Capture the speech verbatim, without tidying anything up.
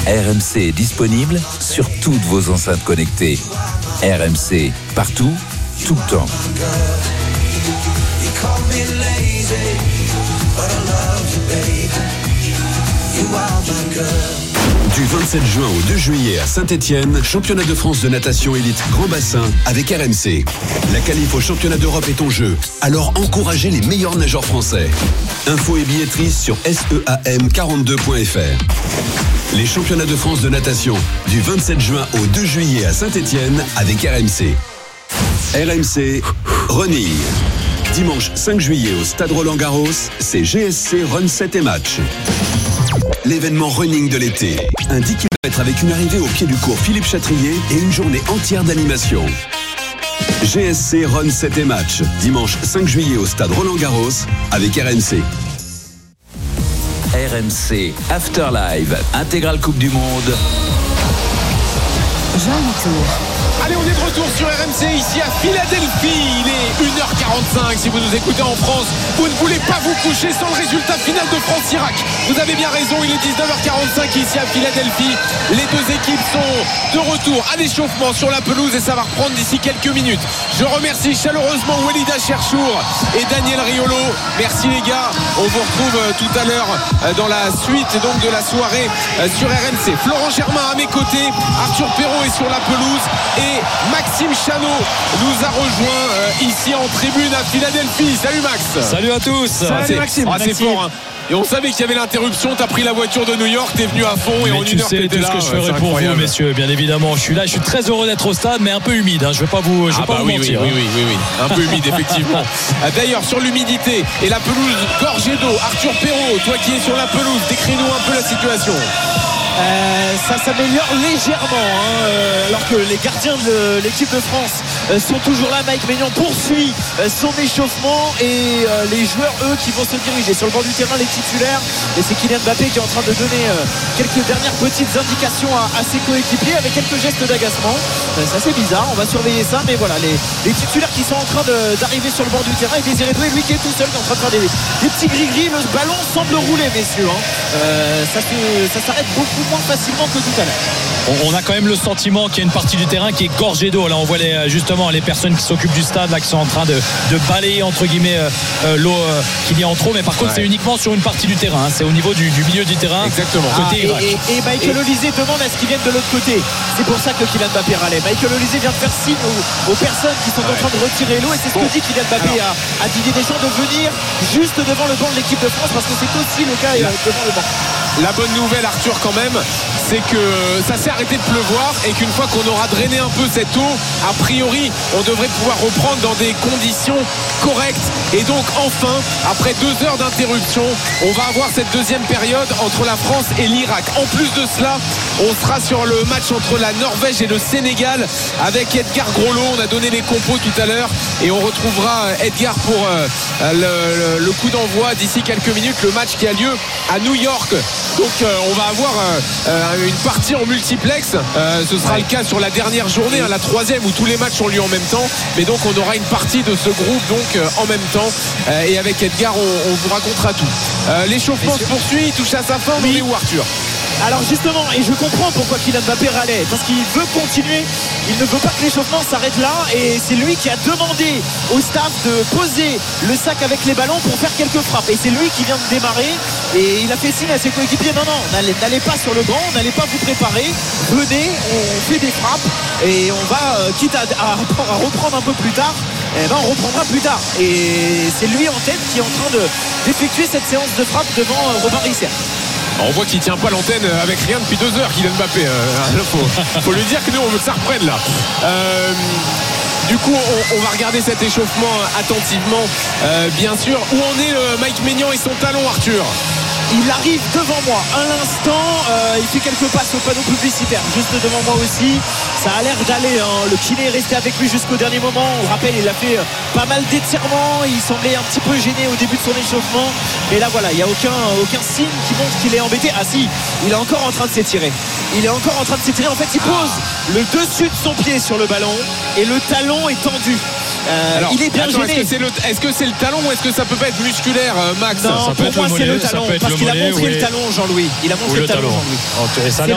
R M C est disponible sur toutes vos enceintes connectées. R M C, partout, tout le temps. Du vingt-sept juin au deux juillet à Saint-Étienne, championnat de France de natation élite grand bassin avec R M C. La qualif au championnat d'Europe est en jeu, alors encouragez les meilleurs nageurs français. Infos et billetterie sur seam quarante-deux point f r. Les championnats de France de natation du vingt-sept juin au deux juillet à Saint-Étienne avec R M C. R M C Running. Dimanche cinq juillet au stade Roland-Garros, c'est G S C Run sept et Match. L'événement running de l'été. Un dix kilomètres avec une arrivée au pied du cours Philippe Chatrier et une journée entière d'animation. G S C Run sept et Match. Dimanche cinq juillet au stade Roland-Garros avec R M C. R M C After Live, intégrale Coupe du Monde. Jean Tour. Allez, on est de retour sur R M C ici à Philadelphie. Il est une heure quarante-cinq. Si vous nous écoutez en France, vous ne voulez pas vous coucher sans le résultat final de France-Irak. Vous avez bien raison, il est dix-neuf heures quarante-cinq ici à Philadelphie. Les deux équipes sont de retour à l'échauffement sur la pelouse et ça va reprendre d'ici quelques minutes. Je remercie chaleureusement Walida Cherchour et Daniel Riolo. Merci les gars. On vous retrouve tout à l'heure dans la suite donc de la soirée sur R M C. Florent Germain à mes côtés, Arthur Perrault est sur la pelouse et Maxime Chanot nous a rejoint euh, ici en tribune à Philadelphie. Salut Max. Salut à tous. Salut c'est, Maxime. Ah, c'est fort hein. Et on savait qu'il y avait l'interruption, t'as pris la voiture de New York, t'es venu à fond et mais en tu une heure sais t'étais tout là. ce que je ferai pour vous messieurs, bien évidemment. Je suis là, je suis très heureux d'être au stade, mais un peu humide, hein. Je vais pas vous, je vais ah pas bah vous oui, mentir. Oui, oui, oui, oui, oui. Un peu humide effectivement. D'ailleurs sur l'humidité et la pelouse gorgée d'eau, Arthur Perrault, toi qui es sur la pelouse, décris-nous un peu la situation. Euh, ça s'améliore légèrement hein, euh, alors que les gardiens de l'équipe de France euh, sont toujours là. Mike Maignan poursuit euh, son échauffement et euh, les joueurs eux qui vont se diriger sur le bord du terrain, les titulaires, et c'est Kylian Mbappé qui est en train de donner euh, quelques dernières petites indications à, à ses coéquipiers avec quelques gestes d'agacement. euh, c'est assez bizarre, on va surveiller ça, mais voilà les, les titulaires qui sont en train de, d'arriver sur le bord du terrain et Désiré Doué lui qui est tout seul qui est en train de faire des, des petits gris-gris. Le ballon semble rouler messieurs hein. euh, ça, se, ça s'arrête beaucoup moins facilement que tout à l'heure. On a quand même le sentiment qu'il y a une partie du terrain qui est gorgée d'eau. Là, on voit les, justement les personnes qui s'occupent du stade là, qui sont en train de, de balayer entre guillemets euh, l'eau euh, qu'il y a en trop. Mais par contre, ouais. C'est uniquement sur une partie du terrain. Hein. C'est au niveau du, du milieu du terrain. Exactement. Côté ah, et, et, et Michael et... Olysée demande à ce qu'ils viennent de l'autre côté. C'est pour ça que Kylian Mbappé râlait. Michael Olysée vient de faire signe aux, aux personnes qui sont ouais. en train de retirer l'eau. Et c'est ce bon. que dit Kylian Mbappé Alors. à, à Didier Deschamps de venir juste devant le banc de l'équipe de France parce que c'est aussi le cas là. devant le banc. La bonne nouvelle Arthur quand même, c'est que ça s'est arrêté de pleuvoir et qu'une fois qu'on aura drainé un peu cette eau, a priori on devrait pouvoir reprendre dans des conditions correctes. Et donc enfin, après deux heures d'interruption, on va avoir cette deuxième période entre la France et l'Irak. En plus de cela, on sera sur le match entre la Norvège et le Sénégal avec Edgar Groslo. On a donné les compos tout à l'heure et on retrouvera Edgar pour euh, le, le coup d'envoi d'ici quelques minutes, le match qui a lieu à New York. Donc euh, on va avoir euh, une partie en multiplex. Euh, ce sera ouais. le cas sur la dernière journée, hein, la troisième où tous les matchs ont lieu en même temps. Mais donc on aura une partie de ce groupe donc euh, en même temps. Euh, et avec Edgar, on, on vous racontera tout. Euh, l'échauffement se poursuit, il touche à sa fin. Oui. On est où Arthur ? Alors justement, et je comprends pourquoi Kylian Mbappé râlait, parce qu'il veut continuer, il ne veut pas que l'échauffement s'arrête là, et c'est lui qui a demandé au staff de poser le sac avec les ballons pour faire quelques frappes, et c'est lui qui vient de démarrer, et il a fait signe à ses coéquipiers, non non, n'allez, n'allez pas sur le banc, n'allez pas vous préparer, venez, on fait des frappes, et on va, euh, quitte à, à, à reprendre un peu plus tard, eh ben on reprendra plus tard, et c'est lui en tête qui est en train de, d'effectuer cette séance de frappe devant euh, Robin Risser. On voit qu'il tient pas l'antenne avec rien depuis deux heures, Kylian Mbappé. Euh, faut, faut lui dire que nous on veut que ça reprenne là. Euh, du coup on, on va regarder cet échauffement attentivement, euh, bien sûr. Où en est le Mike Maignan et son talon, Arthur ? Il arrive devant moi à l'instant, euh, il fait quelques passes au panneau publicitaire juste devant moi aussi, ça a l'air d'aller hein. Le kiné est resté avec lui jusqu'au dernier moment. On rappelle, il a fait pas mal d'étirements, il semblait un petit peu gêné au début de son échauffement, mais là voilà, il n'y a aucun, aucun signe qui montre qu'il est embêté. Ah si, il est encore en train de s'étirer, il est encore en train de s'étirer. En fait il pose le dessus de son pied sur le ballon et le talon est tendu. Euh, Alors, il est bien attends, gêné. Est-ce que, c'est le, est-ce que c'est le talon ou est-ce que ça peut pas être musculaire, Max? Non, ça pour moi c'est le talon, parce qu'il a montré oui. le talon, Jean-Louis. Il a montré le, le talon, talon, Jean-Louis. Okay, ça